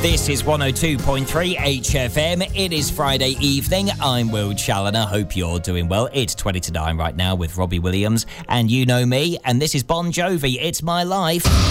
This is 102.3 HFM. It is Friday evening. I'm Will Challoner. Hope you're doing well. It's 20 to 9 right now with Robbie Williams. And you know me. And this is Bon Jovi. It's My Life.